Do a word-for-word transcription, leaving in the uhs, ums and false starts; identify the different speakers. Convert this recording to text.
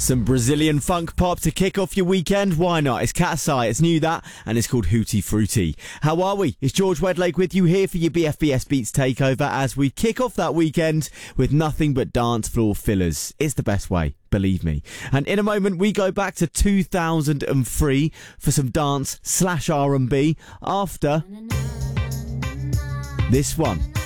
Speaker 1: Some Brazilian funk pop to kick off your weekend. Why not? It's Katseye, it's new that, and it's called Hootie Fruity. How are we? It's George Wedlake with you here for your B F B S Beats takeover as we kick off that weekend with nothing but dance floor fillers. It's the best way, believe me. And in a moment, we go back to two thousand three for some dance slash R and B after this one.